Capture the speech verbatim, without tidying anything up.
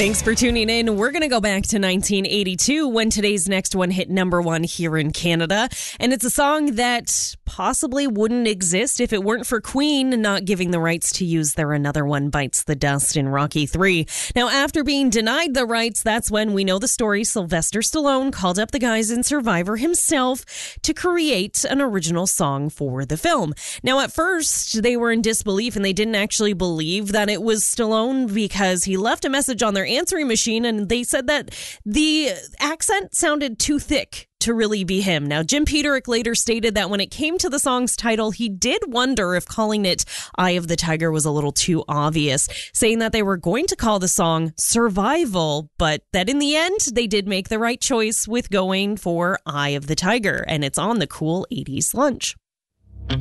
Thanks for tuning in. We're going to go back to nineteen eighty-two when today's next one hit number one here in Canada. And it's a song that possibly wouldn't exist if it weren't for Queen not giving the rights to use their Another One Bites the Dust in Rocky three. Now, after being denied the rights, that's when we know the story. Sylvester Stallone called up the guys in Survivor himself to create an original song for the film. Now, at first, they were in disbelief and they didn't actually believe that it was Stallone because he left a message on their answering machine and they said that the accent sounded too thick to really be him. Now, Jim Peterick later stated that when it came to the song's title, he did wonder if calling it Eye of the Tiger was a little too obvious, saying that they were going to call the song Survival, but that in the end, they did make the right choice with going for Eye of the Tiger, and it's on the Cool eighties Lunch.